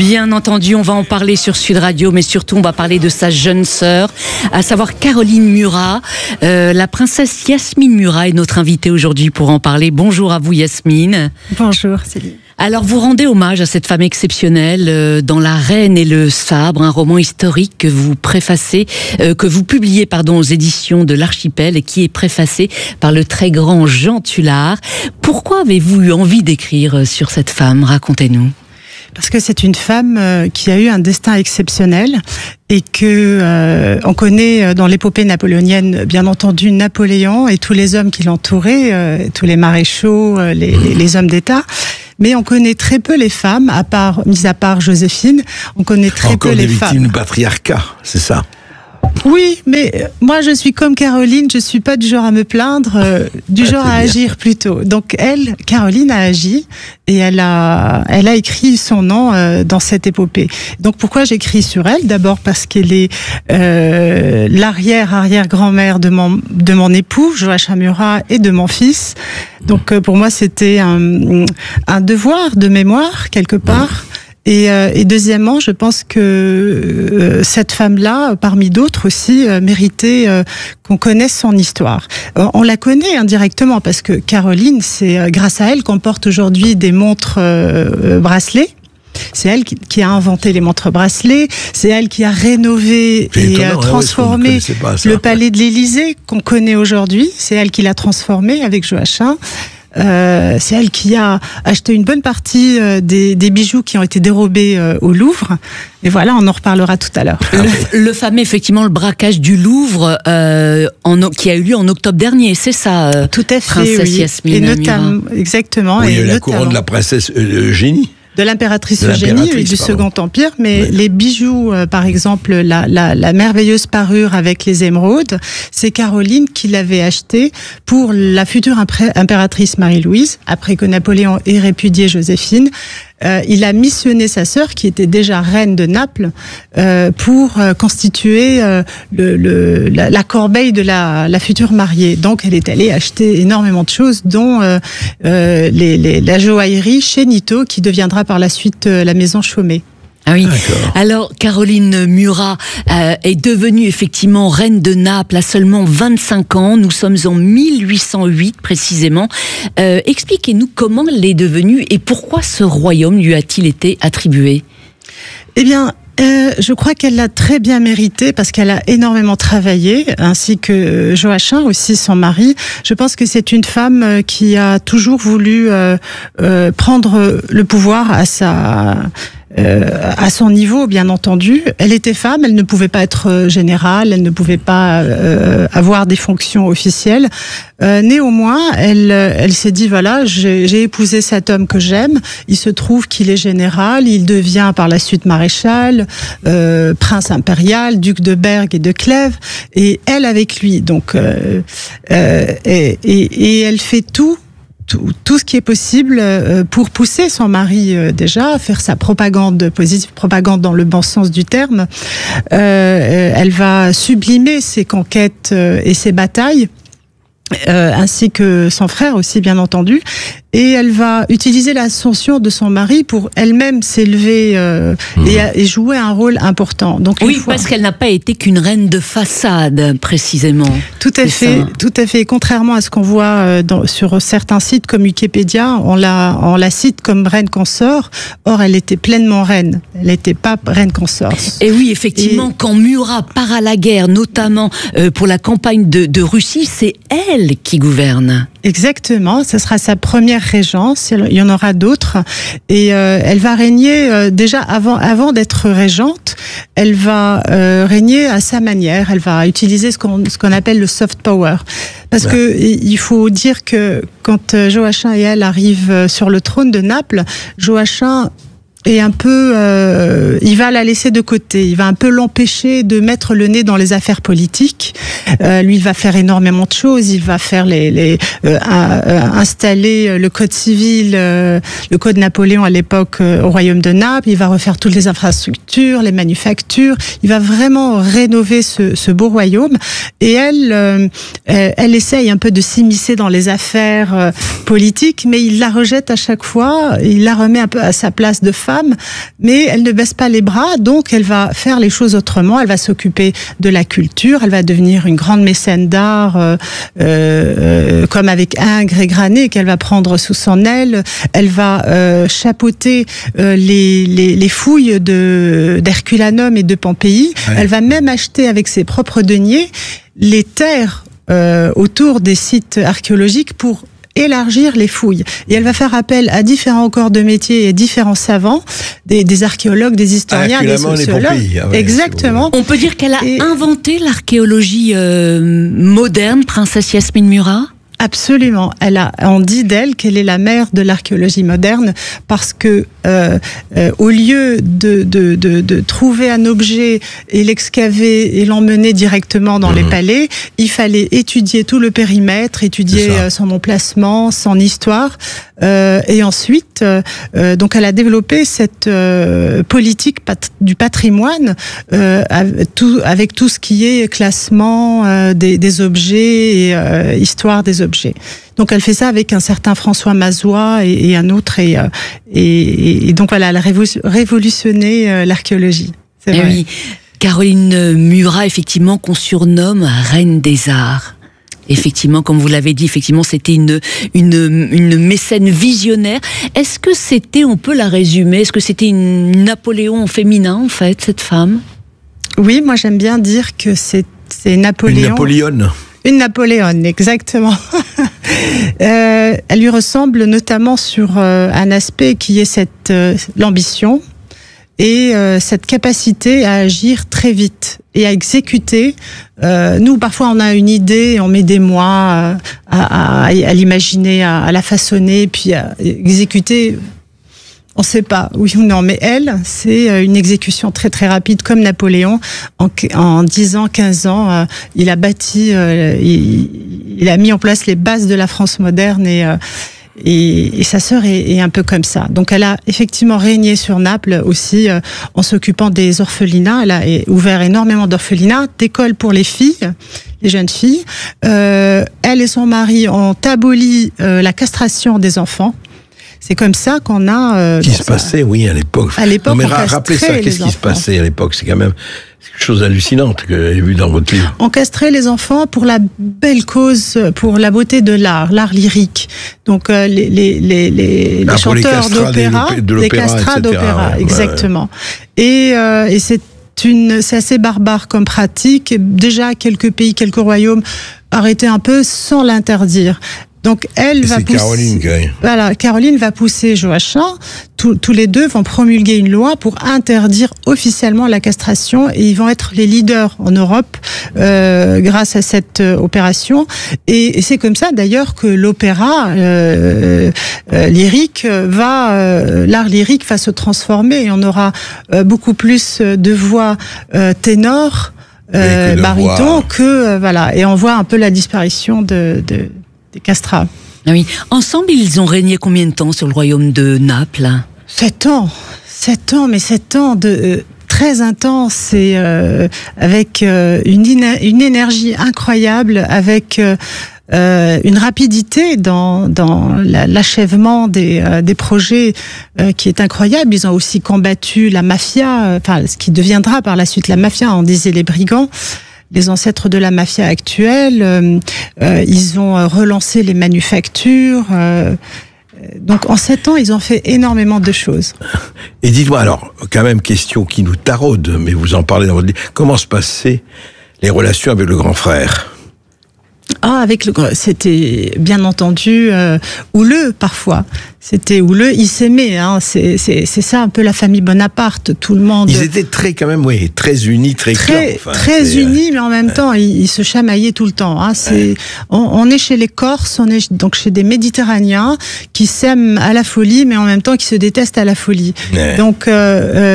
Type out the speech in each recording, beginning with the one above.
Bien entendu, on va en parler sur Sud Radio, mais surtout on va parler de sa jeune sœur, à savoir Caroline Murat. La princesse Yasmine Murat est notre invitée aujourd'hui pour en parler. Bonjour à vous Yasmine. Bonjour Céline. Alors vous rendez hommage à cette femme exceptionnelle dans La Reine et le Sabre, un roman historique que vous publiez aux éditions de l'Archipel et qui est préfacé par le très grand Jean Tullard. Pourquoi avez-vous eu envie d'écrire sur cette femme? Racontez-nous. Parce que c'est une femme qui a eu un destin exceptionnel et que on connaît dans l'épopée napoléonienne, bien entendu, Napoléon et tous les hommes qui l'entouraient, tous les maréchaux, les hommes d'État. Mais on connaît très peu les femmes, mis à part Joséphine, on connaît très peu les femmes. Encore des victimes du patriarcat, c'est ça? Oui, mais moi je suis comme Caroline, je suis pas du genre à me plaindre, du genre à agir plutôt. Donc Caroline a agi et elle a écrit son nom dans cette épopée. Donc pourquoi j'écris sur elle? D'abord parce qu'elle est l'arrière-grand-mère de mon époux, Joachim Murat, et de mon fils. Donc pour moi c'était un devoir de mémoire quelque part. Et deuxièmement, je pense que cette femme-là, parmi d'autres aussi, méritait qu'on connaisse son histoire. On la connaît indirectement parce que Caroline, c'est grâce à elle qu'on porte aujourd'hui des montres bracelets. C'est elle qui a inventé les montres bracelets, c'est elle qui a rénové et transformé le palais de l'Élysée qu'on connaît aujourd'hui. C'est elle qui l'a transformé avec Joachim. C'est elle qui a acheté une bonne partie des bijoux qui ont été dérobés au Louvre. Et voilà, on en reparlera tout à l'heure. Le fameux, effectivement, le braquage du Louvre qui a eu lieu en octobre dernier, c'est ça, tout à fait, princesse oui. Yasmine Et notamment, exactement. Oui, et la couronne de la princesse Eugénie. De l'impératrice Eugénie et du Second Empire, mais les bijoux, par exemple, la merveilleuse parure avec les émeraudes, c'est Caroline qui l'avait acheté pour la future impératrice Marie-Louise, après que Napoléon ait répudié Joséphine. Il a missionné sa sœur, qui était déjà reine de Naples, pour constituer la corbeille de la future mariée. Donc, elle est allée acheter énormément de choses, dont la joaillerie chez Nito, qui deviendra par la suite la maison Chaumet. Ah oui. Alors, Caroline Murat est devenue effectivement reine de Naples à seulement 25 ans. Nous sommes en 1808 précisément. Expliquez-nous comment elle est devenue et pourquoi ce royaume lui a-t-il été attribué? Eh bien, je crois qu'elle l'a très bien mérité parce qu'elle a énormément travaillé, ainsi que Joachim aussi, son mari. Je pense que c'est une femme qui a toujours voulu prendre le pouvoir à son niveau, bien entendu. Elle était femme, elle ne pouvait pas être générale, elle ne pouvait pas avoir des fonctions officielles. Néanmoins, elle s'est dit, voilà, j'ai épousé cet homme que j'aime, il se trouve qu'il est général, il devient par la suite maréchal, prince impérial, duc de Berg et de Clèves, et elle avec lui. Donc, et elle fait tout ce qui est possible pour pousser son mari déjà, faire sa propagande positive, propagande dans le bon sens du terme. Elle va sublimer ses conquêtes et ses batailles, ainsi que son frère aussi, bien entendu. Et elle va utiliser l'ascension de son mari pour elle-même s'élever et jouer un rôle important. Donc, parce qu'elle n'a pas été qu'une reine de façade, précisément. Tout à fait. Contrairement à ce qu'on voit sur certains sites comme Wikipédia, on la cite comme reine consort. Or, elle était pleinement reine. Elle n'était pas reine consort. Et oui, effectivement, quand Murat part à la guerre, notamment pour la campagne de Russie, c'est elle qui gouverne. Exactement, ce sera sa première régence, il y en aura d'autres, et elle va régner déjà avant d'être régente, elle va régner à sa manière, elle va utiliser ce qu'on appelle le soft power, parce que il faut dire que quand Joachim et elle arrivent sur le trône de Naples, Joachim et un peu, il va la laisser de côté. Il va un peu l'empêcher de mettre le nez dans les affaires politiques. Lui, il va faire énormément de choses. Il va faire installer le code civil, le code Napoléon à l'époque au royaume de Naples. Il va refaire toutes les infrastructures, les manufactures. Il va vraiment rénover ce beau royaume. Et elle essaye un peu de s'immiscer dans les affaires politiques, mais il la rejette à chaque fois. Il la remet un peu à sa place de femme. femme, mais elle ne baisse pas les bras, donc elle va faire les choses autrement. Elle va s'occuper de la culture, elle va devenir une grande mécène d'art, comme avec Ingres et Granet, qu'elle va prendre sous son aile. Elle va chapeauter les fouilles d'Herculanum et de Pompéi. Ouais. Elle va même acheter avec ses propres deniers les terres autour des sites archéologiques pour élargir les fouilles. Et elle va faire appel à différents corps de métier et différents savants, des archéologues, des historiens, des sociologues. Ouais, exactement. On peut dire qu'elle a inventé l'archéologie moderne, princesse Yasmine Murat ? Absolument. On dit d'elle qu'elle est la mère de l'archéologie moderne parce que au lieu de trouver un objet et l'excaver et l'emmener directement dans les palais, il fallait étudier tout le périmètre, étudier son emplacement, son histoire, et ensuite, donc elle a développé cette politique du patrimoine avec tout ce qui est classement des objets et histoire des objets. Donc elle fait ça avec un certain François Mazois et un autre et donc voilà, elle a révolutionné l'archéologie. C'est vrai. Oui, Caroline Murat, effectivement, qu'on surnomme Reine des Arts. Effectivement, comme vous l'avez dit, effectivement, c'était une mécène visionnaire. Est-ce que c'était, on peut la résumer, est-ce que c'était une Napoléon féminin, en fait, cette femme ? Oui, moi j'aime bien dire que c'est Napoléon. Une Napoléone. Une Napoléone, exactement. Elle lui ressemble notamment sur un aspect qui est l'ambition et cette capacité à agir très vite et à exécuter. Nous, parfois, on a une idée, on met des mois à l'imaginer, à la façonner, puis à exécuter. On ne sait pas, oui ou non, mais elle, c'est une exécution très très rapide, comme Napoléon. En 10 ans, 15 ans, il a bâti, il a mis en place les bases de la France moderne et sa sœur est un peu comme ça. Donc elle a effectivement régné sur Naples aussi en s'occupant des orphelinats. Elle a ouvert énormément d'orphelinats, d'écoles pour les filles, les jeunes filles. Elle et son mari ont aboli la castration des enfants. C'est comme ça qu'on a... Qui se passait, oui, à l'époque. À l'époque, on rappelez ça, qu'est-ce qui se passait à l'époque ? C'est quand même quelque chose d'hallucinant que j'ai vu dans votre livre. On castrait les enfants pour la belle cause, pour la beauté de l'art lyrique. Donc les chanteurs d'opéra, les castrats d'opéra, ouais, exactement. Ouais. Et c'est assez barbare comme pratique. Déjà, quelques pays, quelques royaumes arrêtaient un peu sans l'interdire. Donc elle va pousser. Caroline va pousser Joachim. Tous les deux vont promulguer une loi pour interdire officiellement la castration et ils vont être les leaders en Europe grâce à cette opération. Et c'est comme ça d'ailleurs que l'opéra lyrique l'art lyrique va se transformer et on aura beaucoup plus de voix ténors, baryton voilà. Et on voit un peu la disparition des castrats. Ah oui. Ensemble, ils ont régné combien de temps sur le royaume de Naples ? 7 ans, mais 7 ans très intense et avec une énergie incroyable, avec une rapidité dans l'achèvement des projets qui est incroyable. Ils ont aussi combattu la mafia, ce qui deviendra par la suite la mafia, on disait les brigands. Les ancêtres de la mafia actuelle, ils ont relancé les manufactures. Donc en 7 ans, ils ont fait énormément de choses. Et dites-moi alors, quand même question qui nous taraude, mais vous en parlez dans votre livre, comment se passaient les relations avec le grand frère ? C'était bien entendu houleux parfois. C'était houleux, ils s'aimaient. C'est ça un peu la famille Bonaparte. Tout le monde. Ils étaient très unis, très unis, mais en même temps ils se chamaillaient tout le temps. On est chez les Corses, on est donc chez des Méditerranéens qui s'aiment à la folie, mais en même temps qui se détestent à la folie. Ouais. Donc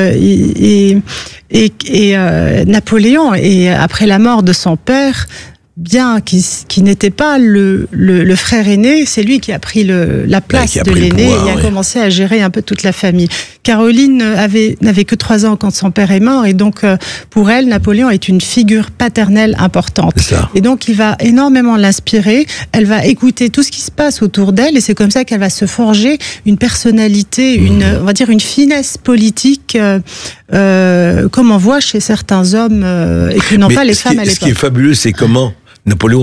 Napoléon, et après la mort de son père, bien qui n'était pas le frère aîné, c'est lui qui a pris la place de l'aîné et a commencé à gérer un peu toute la famille. Caroline n'avait que 3 ans quand son père est mort, et donc pour elle, Napoléon est une figure paternelle importante. Et donc il va énormément l'inspirer, elle va écouter tout ce qui se passe autour d'elle, et c'est comme ça qu'elle va se forger une personnalité, on va dire une finesse politique, comme on voit chez certains hommes, et que n'ont pas les femmes à l'époque. Ce qui est fabuleux, c'est comment Napoléon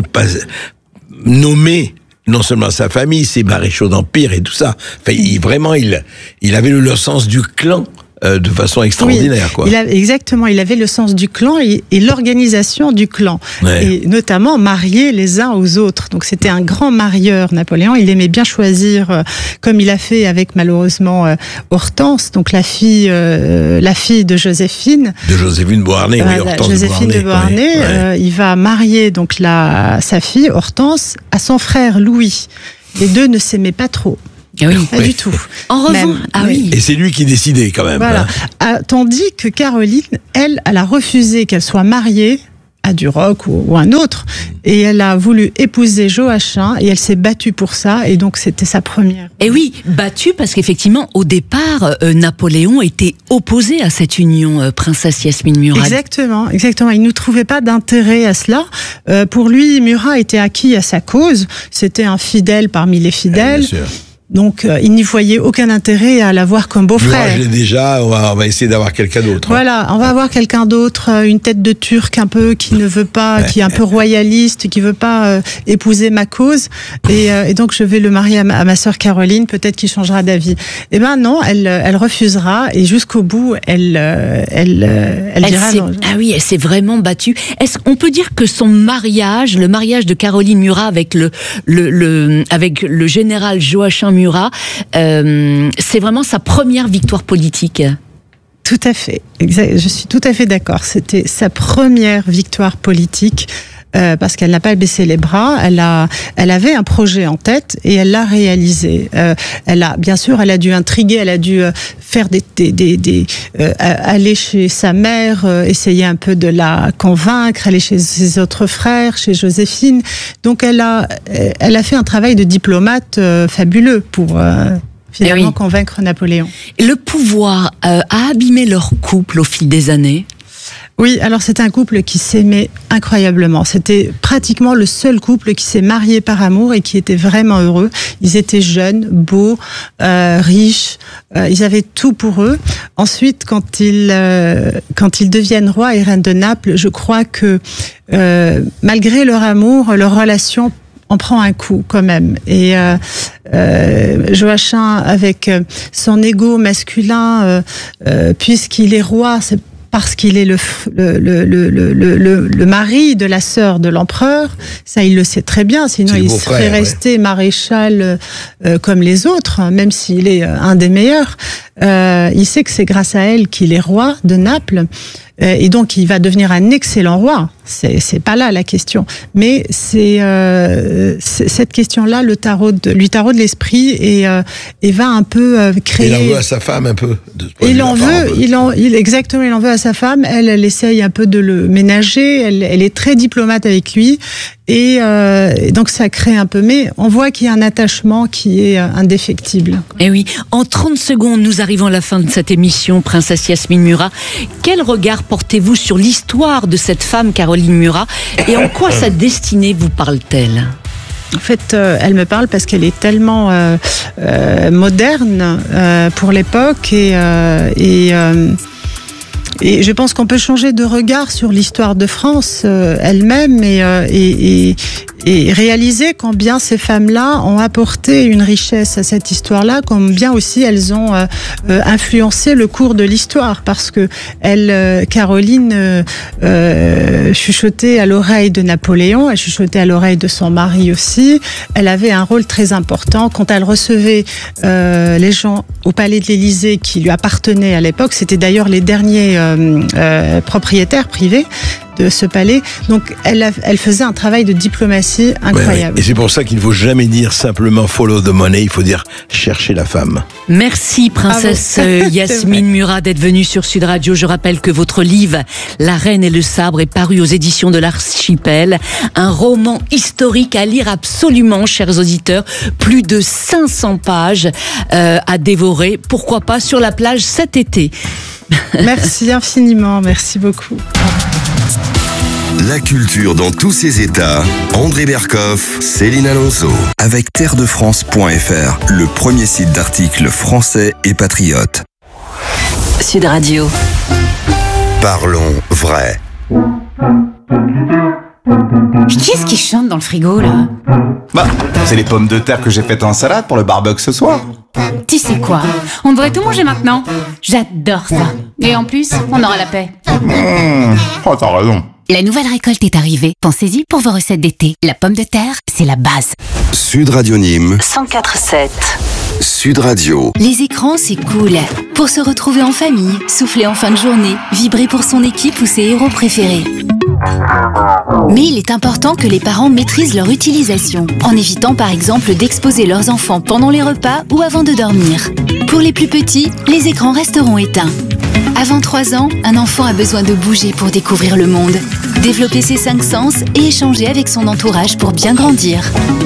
nommé non seulement sa famille, ses maréchaux d'empire et tout ça. Enfin, il avait le sens du clan de façon extraordinaire, quoi. Exactement, il avait le sens du clan et l'organisation du clan, et notamment marier les uns aux autres. Donc c'était un grand marieur, Napoléon. Il aimait bien choisir, comme il a fait avec malheureusement Hortense, donc la fille de Joséphine. De Joséphine Beauharnais, oui, Hortense Joséphine de Beauharnais. Il va marier donc sa fille Hortense à son frère Louis. Les deux ne s'aimaient pas trop. Pas du tout. En revanche, Et c'est lui qui décidait quand même. Voilà. Tandis que Caroline, elle a refusé qu'elle soit mariée à Duroc ou un autre, et elle a voulu épouser Joachim, et elle s'est battue pour ça, et donc c'était sa première. Et oui, battue parce qu'effectivement, au départ, Napoléon était opposé à cette union, princesse Yasmine Murat. Exactement. Il ne trouvait pas d'intérêt à cela. Pour lui, Murat était acquis à sa cause. C'était un fidèle parmi les fidèles. Bien sûr. Donc, il n'y voyait aucun intérêt à l'avoir comme beau-frère. Je l'ai déjà, on va essayer d'avoir quelqu'un d'autre. Voilà, on va avoir quelqu'un d'autre, une tête de Turc un peu, qui ne veut pas, qui est un peu royaliste, qui veut pas épouser ma cause. Et donc, je vais le marier à ma sœur Caroline, peut-être qu'il changera d'avis. Eh ben non, elle refusera, et jusqu'au bout, elle dira non. Ah oui, elle s'est vraiment battue. Est-ce qu'on peut dire que son mariage, le mariage de Caroline Murat avec avec le général Joachim Murat, c'est vraiment sa première victoire politique? Tout à fait. Je suis tout à fait d'accord. C'était sa première victoire politique. Parce qu'elle n'a pas baissé les bras, elle avait un projet en tête et elle l'a réalisé. Bien sûr, elle a dû intriguer, elle a dû faire aller chez sa mère, essayer un peu de la convaincre, aller chez ses autres frères, chez Joséphine. Donc elle a fait un travail de diplomate fabuleux pour finalement convaincre Napoléon. Le pouvoir a abîmé leur couple au fil des années. Oui, alors c'est un couple qui s'aimait incroyablement. C'était pratiquement le seul couple qui s'est marié par amour et qui était vraiment heureux. Ils étaient jeunes, beaux, riches. Ils avaient tout pour eux. Ensuite, quand ils deviennent rois et reines de Naples, je crois que malgré leur amour, leur relation en prend un coup quand même. Et Joachim, avec son ego masculin, puisqu'il est roi, c'est parce qu'il est le mari de la sœur de l'empereur. Ça, il le sait très bien, sinon il serait resté maréchal comme les autres, même s'il est un des meilleurs. Il sait que c'est grâce à elle qu'il est roi de Naples. Et donc, il va devenir un excellent roi. C'est pas là la question. Mais c'est cette question-là lui taraude l'esprit et va un peu créer. Il en veut à sa femme un peu. Il en veut à sa femme. Elle essaye un peu de le ménager. Elle est très diplomate avec lui. Et donc ça crée un peu, mais on voit qu'il y a un attachement qui est indéfectible. Et oui, en 30 secondes, nous arrivons à la fin de cette émission, princesse Yasmine Murat. Quel regard portez-vous sur l'histoire de cette femme, Caroline Murat, et en quoi sa destinée vous parle-t-elle ? En fait, elle me parle parce qu'elle est tellement moderne pour l'époque et je pense qu'on peut changer de regard sur l'histoire de France elle-même et réaliser combien ces femmes-là ont apporté une richesse à cette histoire-là, combien aussi elles ont influencé le cours de l'histoire, parce que Caroline chuchotait à l'oreille de Napoléon, elle chuchotait à l'oreille de son mari aussi. Elle avait un rôle très important quand elle recevait les gens au palais de l'Élysée qui lui appartenaient à l'époque. C'était d'ailleurs les derniers propriétaires privés. de ce palais. Donc elle faisait un travail de diplomatie incroyable. Ouais. Et c'est pour ça qu'il ne faut jamais dire simplement follow the money, il faut dire chercher la femme. Merci princesse Yasmine Murat d'être venue sur Sud Radio. Je rappelle que votre livre La Reine et le Sabre est paru aux éditions de l'Archipel, un roman historique à lire absolument, chers auditeurs, plus de 500 pages à dévorer, pourquoi pas sur la plage cet été. Merci infiniment, merci beaucoup. La culture dans tous ses états. André Berkoff, Céline Alonso. Avec terredefrance.fr, le premier site d'articles français et patriotes. Sud Radio. Parlons vrai. Qu'est-ce qui chante dans le frigo, là? Bah, c'est les pommes de terre que j'ai faites en salade pour le barbecue ce soir. Tu sais quoi? On devrait tout manger maintenant. J'adore ça. Et en plus, on aura la paix. Oh, t'as raison. La nouvelle récolte est arrivée. Pensez-y pour vos recettes d'été. La pomme de terre, c'est la base. Sud Radio Nîmes, 104.7. Sud Radio. Les écrans, c'est cool. Pour se retrouver en famille, souffler en fin de journée, vibrer pour son équipe ou ses héros préférés. Mais il est important que les parents maîtrisent leur utilisation, en évitant par exemple d'exposer leurs enfants pendant les repas ou avant de dormir. Pour les plus petits, les écrans resteront éteints. Avant 3 ans, un enfant a besoin de bouger pour découvrir le monde, développer ses 5 sens et échanger avec son entourage pour bien grandir.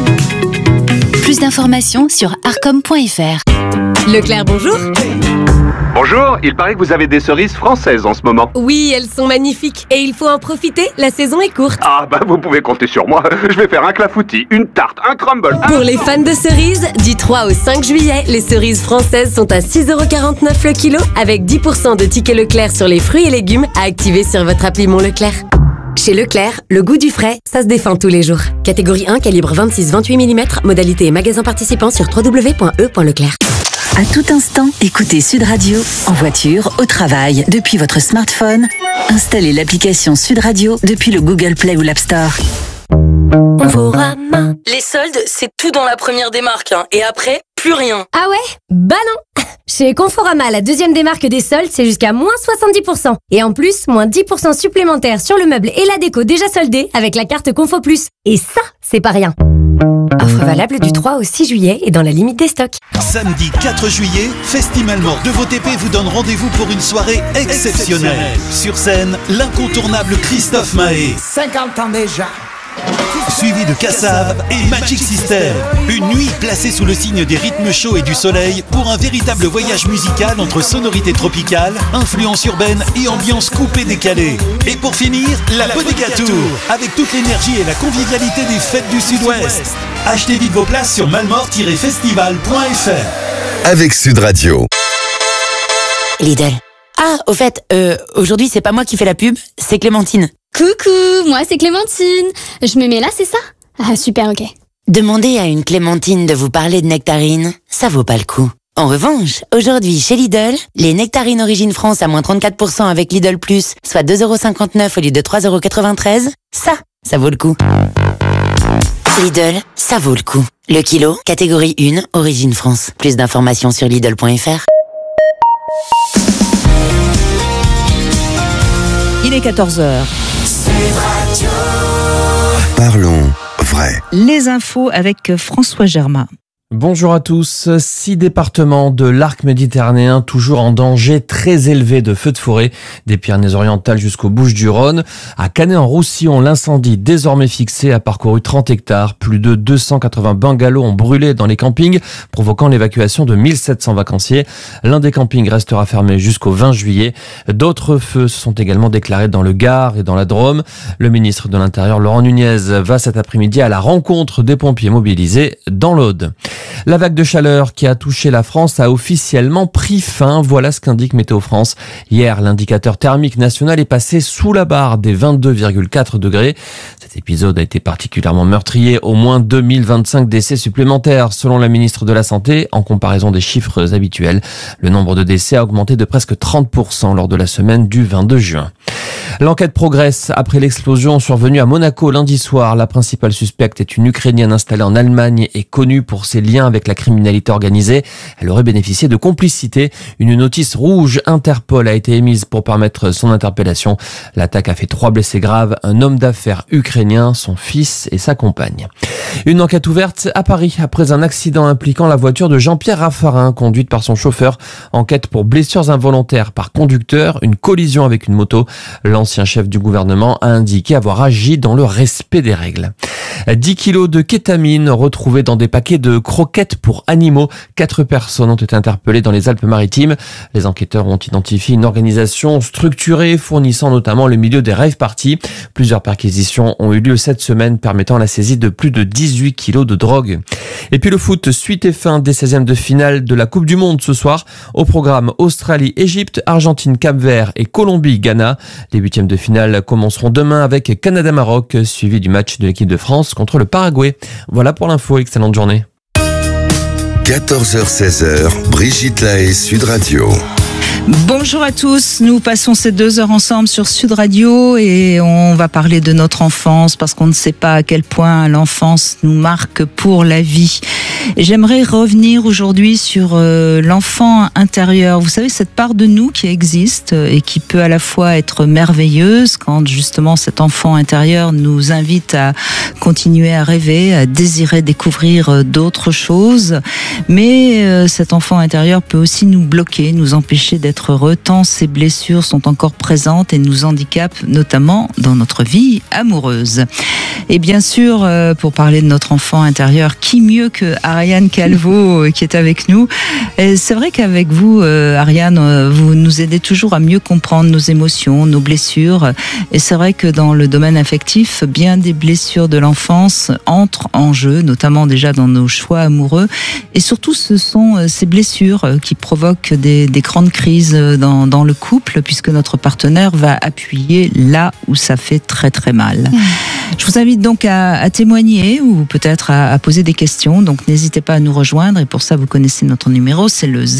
Plus d'informations sur arcom.fr. Leclerc, bonjour. Bonjour, il paraît que vous avez des cerises françaises en ce moment. Oui, elles sont magnifiques et il faut en profiter, la saison est courte. Ah bah vous pouvez compter sur moi, je vais faire un clafoutis, une tarte, un crumble. Pour les fans de cerises, du 3 au 5 juillet, les cerises françaises sont à 6,49€ le kilo avec 10% de tickets Leclerc sur les fruits et légumes à activer sur votre appli Mon Leclerc. Chez Leclerc, le goût du frais, ça se défend tous les jours. Catégorie 1, calibre 26-28 mm, modalité et magasin participant sur www.e.leclerc. À tout instant, écoutez Sud Radio, en voiture, au travail, depuis votre smartphone. Installez l'application Sud Radio depuis le Google Play ou l'App Store. Conforama. Les soldes, c'est tout dans la première démarque, hein. Et après, plus rien. Ah ouais? Bah non. Chez Conforama, la deuxième démarque des soldes, c'est jusqu'à moins 70%. Et en plus, moins 10% supplémentaires sur le meuble et la déco déjà soldés avec la carte Confo Plus. Et ça, c'est pas rien. Offre valable du 3 au 6 juillet et dans la limite des stocks. Samedi 4 juillet, Festival Mort de VOTP vous donne rendez-vous pour une soirée exceptionnelle. Sur scène, l'incontournable Christophe Mahé. 50 ans déjà. Suivi de Kassav et Magic System. Une nuit placée sous le signe des rythmes chauds et du soleil pour un véritable voyage musical entre sonorités tropicales, influences urbaines et ambiance coupée décalée. Et pour finir, la Bodega Tour, avec toute l'énergie et la convivialité des fêtes du Sud-Ouest. Achetez vite vos places sur malmort-festival.fr. Avec Sud Radio. Lidl. Ah, au fait, aujourd'hui c'est pas moi qui fais la pub, c'est Clémentine. Coucou, moi c'est Clémentine. Je me mets là, c'est ça? Ah super, ok. Demandez à une Clémentine de vous parler de nectarines, ça vaut pas le coup. En revanche, aujourd'hui chez Lidl, les nectarines Origine France à moins 34% avec Lidl Plus, soit 2,59€ au lieu de 3,93€, ça vaut le coup. Lidl, ça vaut le coup. Le kilo, catégorie 1, Origine France. Plus d'informations sur Lidl.fr. Il est 14h. Parlons vrai. Les infos avec François Germain. Bonjour à tous. 6 départements de l'arc méditerranéen toujours en danger très élevé de feux de forêt, des Pyrénées-Orientales jusqu'aux Bouches-du-Rhône. À Canet-en-Roussillon, l'incendie désormais fixé a parcouru 30 hectares. Plus de 280 bungalows ont brûlé dans les campings, provoquant l'évacuation de 1700 vacanciers. L'un des campings restera fermé jusqu'au 20 juillet. D'autres feux se sont également déclarés dans le Gard et dans la Drôme. Le ministre de l'Intérieur, Laurent Nunez, va cet après-midi à la rencontre des pompiers mobilisés dans l'Aude. La vague de chaleur qui a touché la France a officiellement pris fin. Voilà ce qu'indique Météo France. Hier, l'indicateur thermique national est passé sous la barre des 22,4 degrés. Cet épisode a été particulièrement meurtrier. Au moins 2025 décès supplémentaires, selon la ministre de la Santé, en comparaison des chiffres habituels. Le nombre de décès a augmenté de presque 30% lors de la semaine du 22 juin. L'enquête progresse après l'explosion survenue à Monaco lundi soir. La principale suspecte est une Ukrainienne installée en Allemagne et connue pour ses liens avec la criminalité organisée. Elle aurait bénéficié de complicité. Une notice rouge Interpol a été émise pour permettre son interpellation. L'attaque a fait 3 blessés graves, un homme d'affaires ukrainien, son fils et sa compagne. Une enquête ouverte à Paris après un accident impliquant la voiture de Jean-Pierre Raffarin, conduite par son chauffeur. Enquête pour blessures involontaires par conducteur, une collision avec une moto. L'ancien chef du gouvernement a indiqué avoir agi dans le respect des règles. 10 kilos de kétamine retrouvés dans des paquets de croquettes pour animaux. 4 personnes ont été interpellées dans les Alpes-Maritimes. Les enquêteurs ont identifié une organisation structurée fournissant notamment le milieu des rave parties. Plusieurs perquisitions ont eu lieu cette semaine permettant la saisie de plus de 18 kilos de drogue. Et puis le foot, suite et fin des 16e de finale de la Coupe du Monde ce soir. Au programme Australie, Égypte, Argentine, Cap-Vert et Colombie, Ghana. Les 8e de finale commenceront demain avec Canada-Maroc, suivi du match de l'équipe de France contre le Paraguay. Voilà pour l'info, excellente journée. 14h-16h, Brigitte Lahaie, Sud Radio. Bonjour à tous, nous passons ces 2 heures ensemble sur Sud Radio et on va parler de notre enfance parce qu'on ne sait pas à quel point l'enfance nous marque pour la vie. J'aimerais revenir aujourd'hui sur l'enfant intérieur. Vous savez, cette part de nous qui existe et qui peut à la fois être merveilleuse quand justement cet enfant intérieur nous invite à continuer à rêver, à désirer découvrir d'autres choses. Mais cet enfant intérieur peut aussi nous bloquer, nous empêcher d'être heureux tant ces blessures sont encore présentes et nous handicapent notamment dans notre vie amoureuse. Et bien sûr, pour parler de notre enfant intérieur, qui mieux que Ariane Calvo qui est avec nous. Et c'est vrai qu'avec vous, Ariane, vous nous aidez toujours à mieux comprendre nos émotions, nos blessures. Et c'est vrai que dans le domaine affectif, bien des blessures de l'enfance entrent en jeu, notamment déjà dans nos choix amoureux. Et surtout, ce sont ces blessures qui provoquent des grandes crises dans le couple, puisque notre partenaire va appuyer là où ça fait très très mal. Je vous invite donc à témoigner ou peut-être à poser des questions. Donc n'hésitez pas à nous rejoindre. Et pour ça, vous connaissez notre numéro, c'est le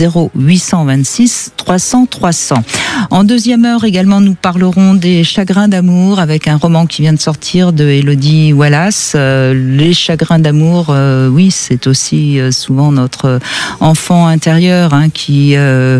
0826 300 300. En deuxième heure également, nous parlerons des chagrins d'amour avec un roman qui vient de sortir de Elodie Wallace. Les chagrins d'amour, oui, c'est aussi souvent notre enfant intérieur qui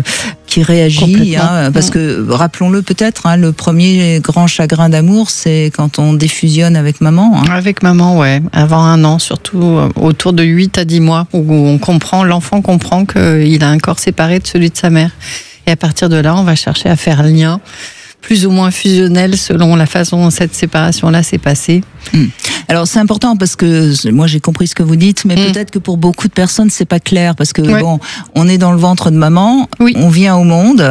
réagit, parce que rappelons-le peut-être, le premier grand chagrin d'amour, c'est quand on défusionne avec maman. Avec maman, ouais, avant 1 an, surtout autour de 8 à 10 mois, où l'enfant comprend qu'il a un corps séparé de celui de sa mère. Et à partir de là, on va chercher à faire lien, plus ou moins fusionnel selon la façon dont cette séparation-là s'est passée. Alors c'est important parce que moi j'ai compris ce que vous dites, mais peut-être que pour beaucoup de personnes c'est pas clair parce que bon, on est dans le ventre de maman, on vient au monde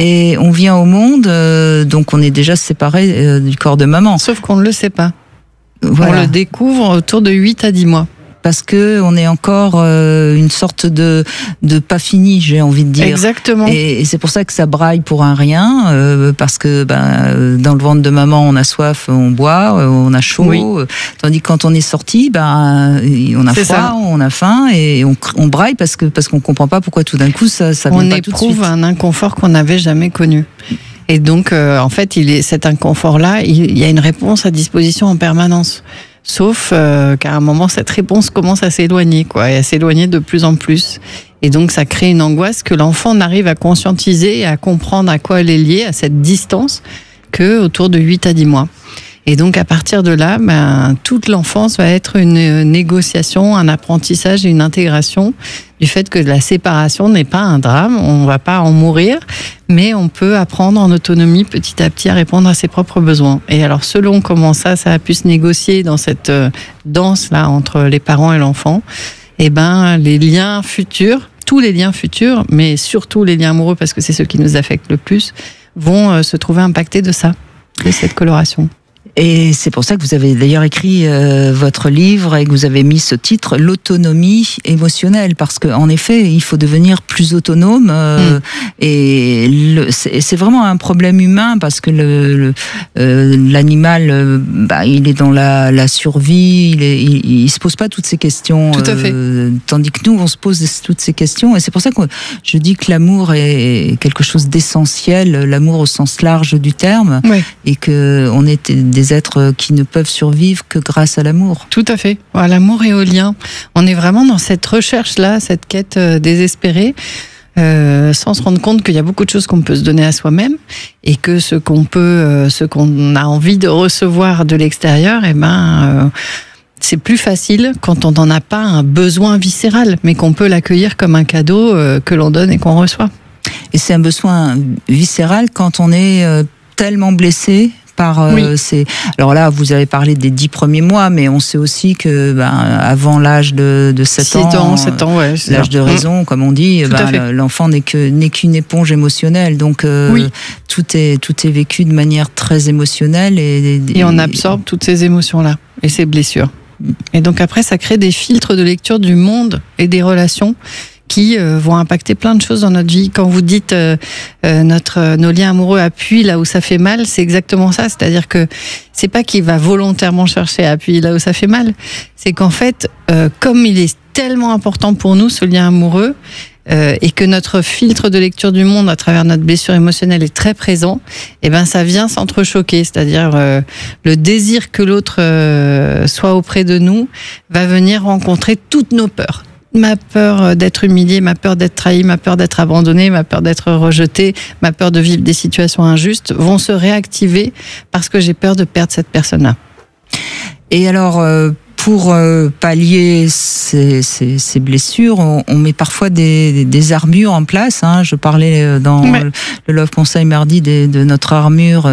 donc on est déjà séparé du corps de maman. Sauf qu'on ne le sait pas. Voilà. On le découvre autour de 8 à 10 mois. Parce que on est encore une sorte de pas fini, j'ai envie de dire. Exactement. Et c'est pour ça que ça braille pour un rien, parce que dans le ventre de maman, on a soif, on boit, on a chaud. Tandis que quand on est sorti, on a froid, on a faim et on braille parce qu'on comprend pas pourquoi tout d'un coup ça vient pas tout de suite. On éprouve un inconfort qu'on n'avait jamais connu. Et donc, en fait, cet inconfort-là, il y a une réponse à disposition en permanence. Sauf qu'à un moment, cette réponse commence à s'éloigner, et à s'éloigner de plus en plus. Et donc, ça crée une angoisse que l'enfant n'arrive à conscientiser et à comprendre à quoi elle est liée, à cette distance, que autour de 8 à 10 mois. Et donc, à partir de là, toute l'enfance va être une négociation, un apprentissage et une intégration du fait que la séparation n'est pas un drame, on ne va pas en mourir, mais on peut apprendre en autonomie petit à petit à répondre à ses propres besoins. Et alors, selon comment ça a pu se négocier dans cette danse-là entre les parents et l'enfant, les liens futurs, tous les liens futurs, mais surtout les liens amoureux, parce que c'est ceux qui nous affectent le plus, vont se trouver impactés de ça, de cette coloration. Et c'est pour ça que vous avez d'ailleurs écrit votre livre et que vous avez mis ce titre, l'autonomie émotionnelle, parce qu'en effet, il faut devenir plus autonome. Et c'est vraiment un problème humain, parce que l'animal, il est dans la survie, il se pose pas toutes ces questions. Tout à fait. Tandis que nous, on se pose toutes ces questions. Et c'est pour ça que je dis que l'amour est quelque chose d'essentiel, l'amour au sens large du terme, et que on est des êtres qui ne peuvent survivre que grâce à l'amour. Tout à fait. À l'amour et au lien. On est vraiment dans cette recherche-là, cette quête désespérée, sans se rendre compte qu'il y a beaucoup de choses qu'on peut se donner à soi-même, et que ce qu'on a envie de recevoir de l'extérieur, c'est plus facile quand on n'en a pas un besoin viscéral, mais qu'on peut l'accueillir comme un cadeau que l'on donne et qu'on reçoit. Et c'est un besoin viscéral quand on est tellement blessé par ces... Alors là, vous avez parlé des 10 premiers mois, mais on sait aussi que avant l'âge de 7 ans, l'âge de raison, comme on dit, l'enfant n'est qu'une éponge émotionnelle. Donc tout est vécu de manière très émotionnelle. Et on absorbe toutes ces émotions-là et ces blessures. Et donc après, ça crée des filtres de lecture du monde et des relations qui vont impacter plein de choses dans notre vie. Quand vous dites nos liens amoureux appuient là où ça fait mal, c'est exactement ça. C'est-à-dire que c'est pas qu'il va volontairement chercher à appuyer là où ça fait mal, c'est qu'en fait, comme il est tellement important pour nous, ce lien amoureux, et que notre filtre de lecture du monde à travers notre blessure émotionnelle est très présent, ça vient s'entrechoquer. C'est-à-dire le désir que l'autre soit auprès de nous va venir rencontrer toutes nos peurs. Ma peur d'être humiliée, ma peur d'être trahie, ma peur d'être abandonnée, ma peur d'être rejetée, ma peur de vivre des situations injustes vont se réactiver parce que j'ai peur de perdre cette personne-là. Et alors, pour pallier ces blessures, on met parfois des armures en place. Je parlais dans le Love Conseil mardi de notre armure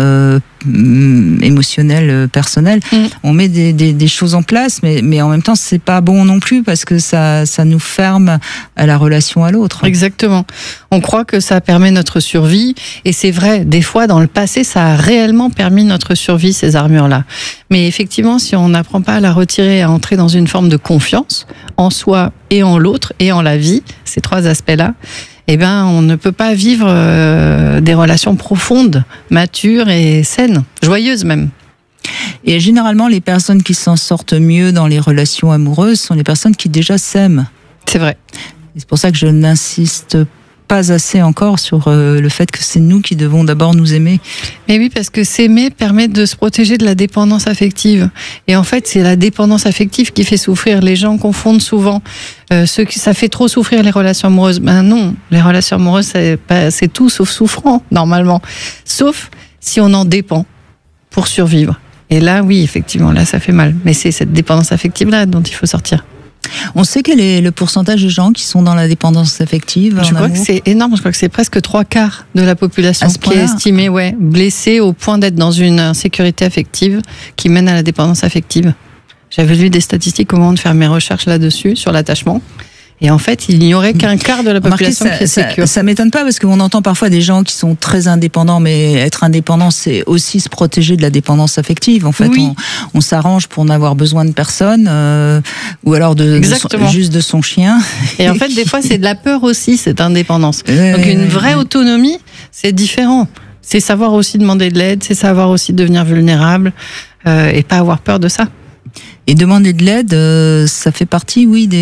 émotionnelle, personnelle. On met des choses en place, mais en même temps, c'est pas bon non plus parce que ça nous ferme à la relation à l'autre. Exactement. On croit que ça permet notre survie, et c'est vrai, des fois, dans le passé, ça a réellement permis notre survie, ces armures-là. Mais effectivement, si on n'apprend pas à la retirer, à entrer dans une forme de confiance en soi et en l'autre et en la vie, ces 3 aspects-là, on ne peut pas vivre des relations profondes, matures et saines, joyeuses même. Et généralement, les personnes qui s'en sortent mieux dans les relations amoureuses sont les personnes qui déjà s'aiment. C'est vrai. Et c'est pour ça que je n'insiste pas assez encore sur le fait que c'est nous qui devons d'abord nous aimer. Mais oui, parce que s'aimer permet de se protéger de la dépendance affective. Et en fait, c'est la dépendance affective qui fait souffrir. Les gens confondent souvent ça fait trop souffrir les relations amoureuses. Non, les relations amoureuses, c'est tout sauf souffrant, normalement. Sauf si on en dépend pour survivre. Et là, oui, effectivement, là, ça fait mal. Mais c'est cette dépendance affective-là dont il faut sortir. On sait quel est le pourcentage de gens qui sont dans la dépendance affective? Je crois que c'est énorme. Je crois que c'est presque 3/4 de la population qui est estimée blessée au point d'être dans une insécurité affective qui mène à la dépendance affective. J'avais lu des statistiques au moment de faire mes recherches là-dessus, sur l'attachement. Et en fait, il n'y aurait qu'un quart de la population qui est sécure. Ça m'étonne pas parce qu'on entend parfois des gens qui sont très indépendants, mais être indépendant, c'est aussi se protéger de la dépendance affective. En fait, on s'arrange pour n'avoir besoin de personne, ou alors juste de son chien. Et en fait, des fois, c'est de la peur aussi, cette indépendance. Donc, une vraie autonomie, c'est différent. C'est savoir aussi demander de l'aide, c'est savoir aussi devenir vulnérable, et pas avoir peur de ça. Et demander de l'aide, ça fait partie,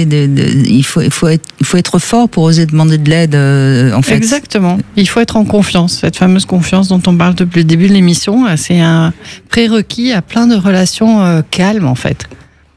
il faut être fort pour oser demander de l'aide, en fait. Exactement. Il faut être en confiance. Cette fameuse confiance dont on parle depuis le début de l'émission, c'est un prérequis à plein de relations calmes, en fait.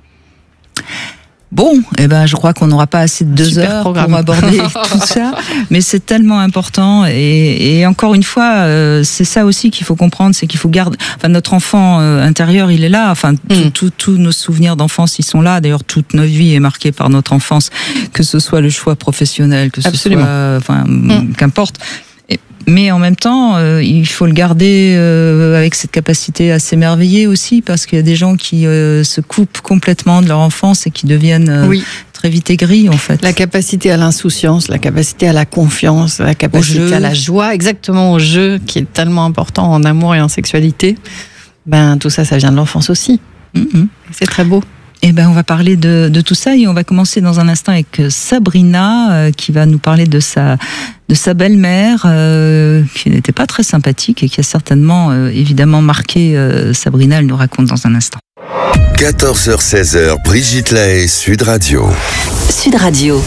Bon, je crois qu'on n'aura pas assez de 2 heures pour aborder tout ça, mais c'est tellement important. Et encore une fois, c'est ça aussi qu'il faut comprendre, c'est qu'il faut garder. Notre enfant intérieur, il est là. Tous nos souvenirs d'enfance, ils sont là. D'ailleurs, toute notre vie est marquée par notre enfance, que ce soit le choix professionnel, que ce soit, qu'importe. Mais en même temps, il faut le garder avec cette capacité à s'émerveiller aussi, parce qu'il y a des gens qui se coupent complètement de leur enfance et qui deviennent très vite aigris, en fait. La capacité à l'insouciance, la capacité à la confiance, la capacité à la joie, exactement au jeu, qui est tellement important en amour et en sexualité. Tout ça vient de l'enfance aussi. C'est très beau. Eh ben, on va parler de tout ça et on va commencer dans un instant avec Sabrina qui va nous parler de sa belle-mère qui n'était pas très sympathique et qui a certainement évidemment marqué Sabrina. Elle nous raconte dans un instant. 14h-16h, Brigitte Lahaie, Sud Radio. Sud Radio.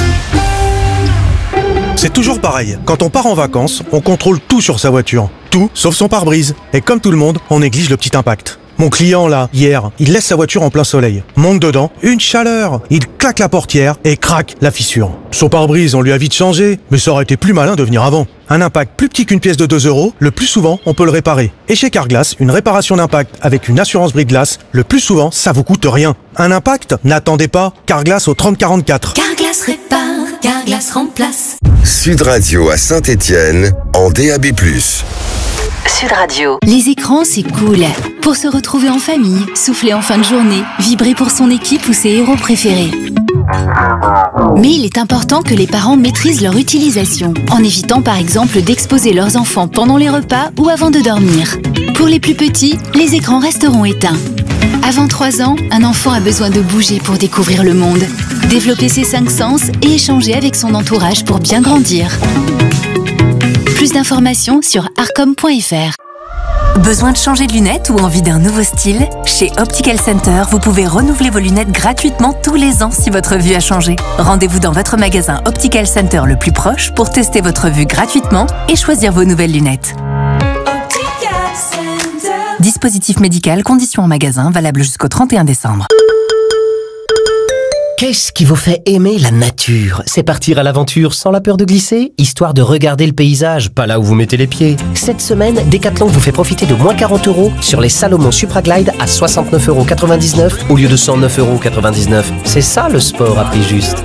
C'est toujours pareil. Quand on part en vacances, on contrôle tout sur sa voiture. Tout, sauf son pare-brise. Et comme tout le monde, on néglige le petit impact. Mon client, là, hier, il laisse sa voiture en plein soleil. Monte dedans, une chaleur. Il claque la portière et craque la fissure. Son pare-brise, on lui a vite changé, mais ça aurait été plus malin de venir avant. Un impact plus petit qu'une pièce de 2 €, le plus souvent, on peut le réparer. Et chez Carglass, une réparation d'impact avec une assurance brise-glace, le plus souvent, ça vous coûte rien. Un impact? N'attendez pas. Carglass au 3044. Carglass répare, Carglass remplace. Sud Radio à Saint-Étienne, en DAB+. Sud Radio. Les écrans, c'est cool. Pour se retrouver en famille, souffler en fin de journée, vibrer pour son équipe ou ses héros préférés. Mais il est important que les parents maîtrisent leur utilisation, en évitant par exemple d'exposer leurs enfants pendant les repas ou avant de dormir. Pour les plus petits, les écrans resteront éteints. Avant 3 ans, un enfant a besoin de bouger pour découvrir le monde, développer ses 5 sens et échanger avec son entourage pour bien grandir. Plus d'informations sur arcom.fr. Besoin de changer de lunettes ou envie d'un nouveau style? Chez Optical Center, vous pouvez renouveler vos lunettes gratuitement tous les ans si votre vue a changé. Rendez-vous dans votre magasin Optical Center le plus proche pour tester votre vue gratuitement et choisir vos nouvelles lunettes. Optical Center. Dispositif médical, conditions en magasin, valable jusqu'au 31 décembre. Qu'est-ce qui vous fait aimer la nature? C'est partir à l'aventure sans la peur de glisser, histoire de regarder le paysage, pas là où vous mettez les pieds. Cette semaine, Decathlon vous fait profiter de moins 40 € sur les Salomon Supraglide à 69,99 € au lieu de 109,99 €. C'est ça le sport à prix juste.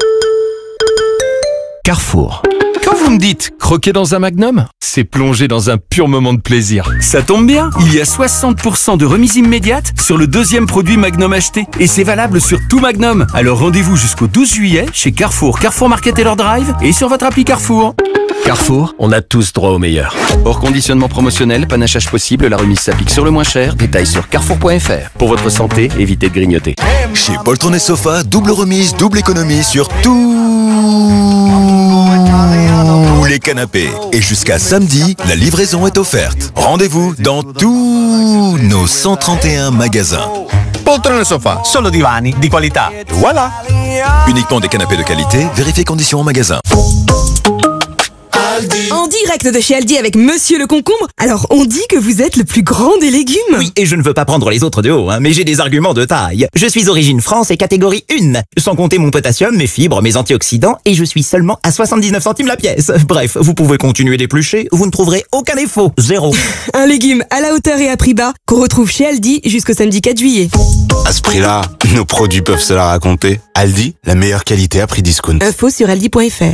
Carrefour. Quand vous me dites croquer dans un Magnum, c'est plonger dans un pur moment de plaisir. Ça tombe bien, il y a 60% de remise immédiate sur le 2e produit Magnum acheté. Et c'est valable sur tout Magnum. Alors rendez-vous jusqu'au 12 juillet chez Carrefour, Carrefour Market Taylor Drive et sur votre appli Carrefour. Carrefour, on a tous droit au meilleur. Hors conditionnement promotionnel, panachage possible, la remise s'applique sur le moins cher. Détails sur carrefour.fr. Pour votre santé, évitez de grignoter. Chez Poltron et Sofa, double remise, double économie sur tous les canapés. Et jusqu'à samedi, la livraison est offerte. Rendez-vous dans tous nos 131 magasins. Poltrone e Sofa, solo divani di qualità. Voilà. Uniquement des canapés de qualité, vérifiez conditions en magasin. En direct de chez Aldi avec Monsieur le Concombre. Alors, on dit que vous êtes le plus grand des légumes. Oui, et je ne veux pas prendre les autres de haut, mais j'ai des arguments de taille. Je suis origine France et catégorie 1. Sans compter mon potassium, mes fibres, mes antioxydants, et je suis seulement à 79 centimes la pièce. Bref, vous pouvez continuer d'éplucher, vous ne trouverez aucun défaut. 0. Un légume à la hauteur et à prix bas qu'on retrouve chez Aldi jusqu'au samedi 4 juillet. À ce prix-là, nos produits peuvent se la raconter. Aldi, la meilleure qualité à prix discount. Info sur aldi.fr.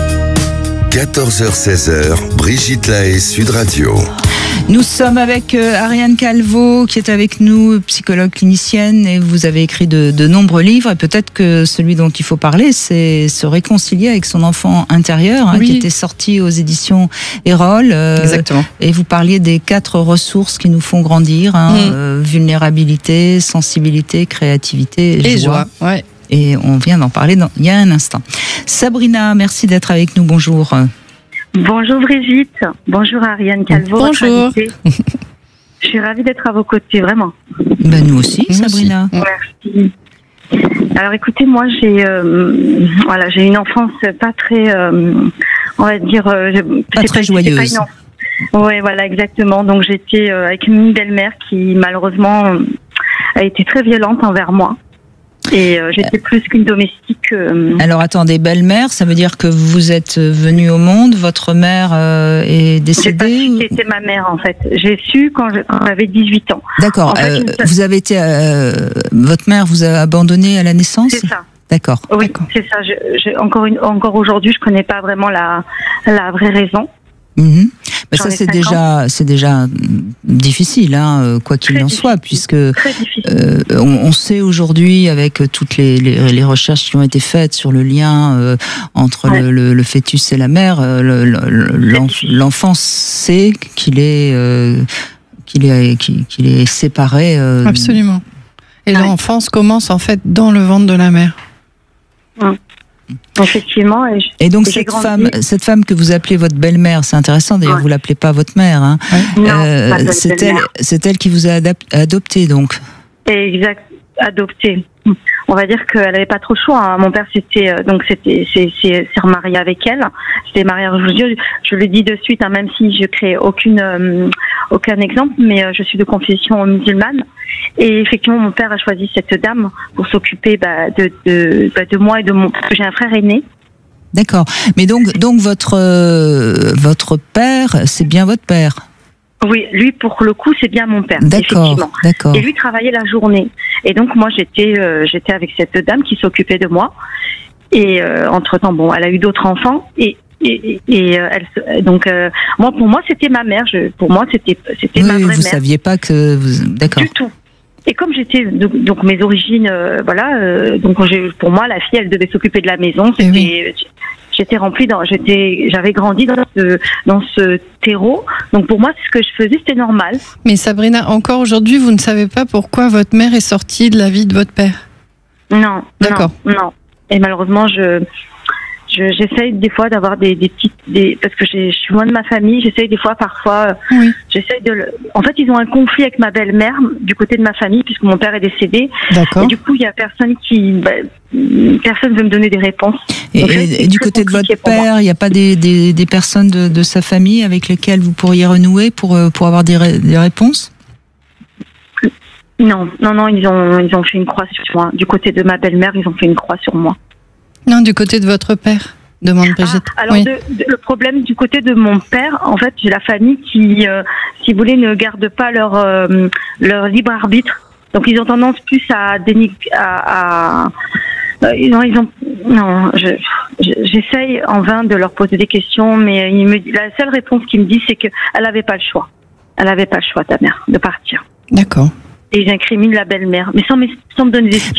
14h-16h, Brigitte Lahaie, Sud Radio. Nous sommes avec Ariane Calvo qui est avec nous, psychologue clinicienne, et vous avez écrit de nombreux livres, et peut-être que celui dont il faut parler, c'est se réconcilier avec son enfant intérieur, qui était sorti aux éditions Erol. Exactement. Et vous parliez des 4 ressources qui nous font grandir, vulnérabilité, sensibilité, créativité et joie. Ouais. Et on vient d'en parler il y a un instant. Sabrina, merci d'être avec nous. Bonjour. Bonjour Brigitte. Bonjour Ariane Calvo. Bonjour. Je suis ravie d'être à vos côtés, vraiment. Ben nous aussi, Sabrina. Merci. Alors écoutez, moi j'ai une enfance pas très, on va dire, pas très joyeuse. Oui, voilà, exactement. Donc j'étais avec une belle-mère qui malheureusement a été très violente envers moi. Et j'étais plus qu'une domestique. Alors attendez, belle-mère, ça veut dire que vous êtes venue au monde, votre mère est décédée? J'ai pas su qui était ma mère en fait. J'ai su quand j'avais 18 ans. D'accord. En fait, vous avez été, votre mère vous a abandonné à la naissance? C'est ça. D'accord. Oui, c'est ça. Encore aujourd'hui, je connais pas vraiment la vraie raison. Ben ça c'est déjà difficile, quoi qu'il en soit, puisque on sait aujourd'hui avec toutes les recherches qui ont été faites sur le lien entre le fœtus et la mère, l'enfant sait qu'il qu'il est séparé. Absolument. Et l'enfance commence en fait dans le ventre de la mère. Effectivement. Et donc cette femme que vous appelez votre belle-mère, c'est intéressant. D'ailleurs, vous l'appelez pas votre mère. Hein. Non, c'est elle qui vous a adopté, donc. Exact, adopté. On va dire qu'elle avait pas trop le choix. Hein. Mon père s'est remarié avec elle. C'était mariage religieux. Je le dis de suite, hein, même si je crée aucun exemple, mais je suis de confession musulmane. Et effectivement, mon père a choisi cette dame pour s'occuper de moi et de mon. Parce que j'ai un frère aîné. D'accord. Mais donc votre père, c'est bien votre père. Oui, lui pour le coup, c'est bien mon père. D'accord. D'accord. Et lui travaillait la journée. Et donc moi, j'étais avec cette dame qui s'occupait de moi. Et entre-temps, bon, elle a eu d'autres enfants. Moi, pour moi, c'était ma mère. Pour moi, c'était ma vraie mère. Vous saviez pas que d'accord. Du tout. Et comme j'étais donc mes origines, donc pour moi, la fille, elle devait s'occuper de la maison. J'étais remplie j'avais grandi dans ce terreau. Donc pour moi, ce que je faisais, c'était normal. Mais Sabrina, encore aujourd'hui, vous ne savez pas pourquoi votre mère est sortie de la vie de votre père? Non. D'accord. Non. Et malheureusement, j'essaye des fois d'avoir parce que je suis loin de ma famille, j'essaye des fois, parfois, en fait, ils ont un conflit avec ma belle-mère du côté de ma famille, puisque mon père est décédé. D'accord. Et du coup, il y a personne personne veut me donner des réponses. Et du côté de votre père, il n'y a pas des personnes de sa famille avec lesquelles vous pourriez renouer pour avoir des réponses? Non, ils ont fait une croix sur moi. Du côté de ma belle-mère, ils ont fait une croix sur moi. Non, du côté de votre père, demande Brigitte. Alors, le problème du côté de mon père, en fait, j'ai la famille qui, si vous voulez, ne garde pas leur libre arbitre. Donc, ils ont tendance plus à j'essaye en vain de leur poser des questions, mais la seule réponse qu'ils me disent, c'est qu'elle n'avait pas le choix. Elle n'avait pas le choix, ta mère, de partir. D'accord. Et ils incriminent la belle-mère, mais sans me donner des explications.